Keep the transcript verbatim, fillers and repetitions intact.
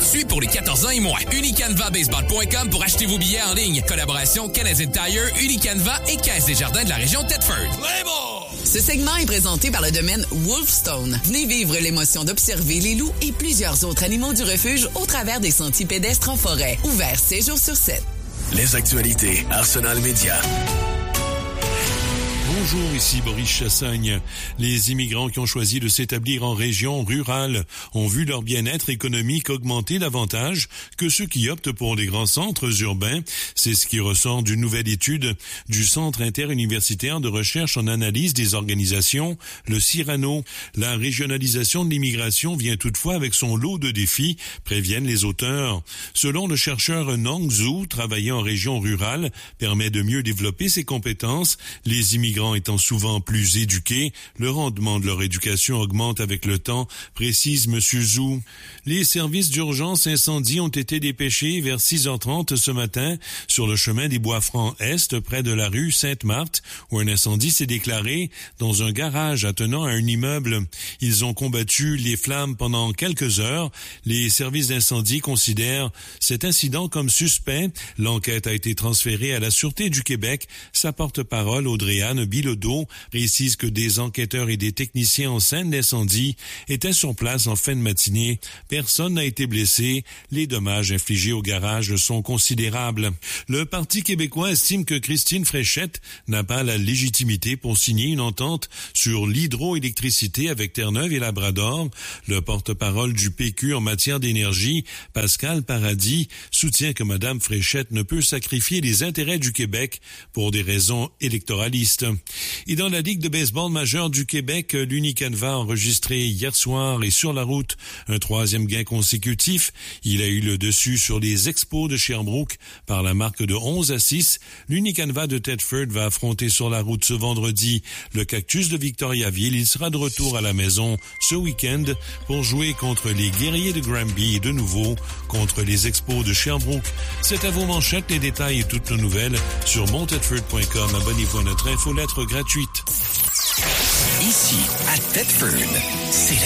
gratuit pour les quatorze ans et moins. Unicanva Baseball point com pour acheter vos billets en ligne. Collaboration Canadian Tire, Unicanva et Caisse des Jardins de la région de Thetford. Ce segment est présenté par le domaine Wolfstone. Venez vivre l'émotion d'observer les loups et plusieurs autres animaux du refuge au travers des sentiers pédestres en forêt. Ouvert sept jours sur sept. Les actualités Arsenal Média. Bonjour, ici Boris Chassagne. Les immigrants qui ont choisi de s'établir en région rurale ont vu leur bien-être économique augmenter davantage que ceux qui optent pour les grands centres urbains. C'est ce qui ressort d'une nouvelle étude du Centre interuniversitaire de recherche en analyse des organisations, le Cyrano. La régionalisation de l'immigration vient toutefois avec son lot de défis, préviennent les auteurs. Selon le chercheur Nong Zhu, travailler en région rurale permet de mieux développer ses compétences. Les immigrants étant souvent plus éduqués, le rendement de leur éducation augmente avec le temps, précise M. Zhou. Les services d'urgence incendie ont été dépêchés vers six heures trente ce matin sur le chemin des Bois-Francs-Est, près de la rue Sainte-Marthe, où un incendie s'est déclaré dans un garage attenant à un immeuble. Ils ont combattu les flammes pendant quelques heures. Les services d'incendie considèrent cet incident comme suspect. L'enquête a été transférée à la Sûreté du Québec. Sa porte-parole, Audrey-Anne Bilodeau, précise que des enquêteurs et des techniciens en scène d'incendie étaient sur place en fin de matinée. Personne n'a été blessé. Les dommages infligés au garage sont considérables. Le Parti québécois estime que Christine Fréchette n'a pas la légitimité pour signer une entente sur l'hydroélectricité avec Terre-Neuve et Labrador. Le porte-parole du P Q en matière d'énergie, Pascal Paradis, soutient que Mme Fréchette ne peut sacrifier les intérêts du Québec pour des raisons électoralistes. Et dans la Ligue de baseball majeure du Québec, l'Unicanva a enregistré hier soir et sur la route un troisième gain consécutif. Il a eu le dessus sur les Expos de Sherbrooke par la marque de onze à six. L'Unicanva de Thetford va affronter sur la route ce vendredi le Cactus de Victoriaville. Il sera de retour à la maison ce week-end pour jouer contre les Guerriers de Granby et de nouveau contre les Expos de Sherbrooke. C'est à vos manchettes, les détails et toutes nos nouvelles sur mon thetford point com. Abonnez-vous à notre infolettre gratuite. Ici, à Thetford, c'est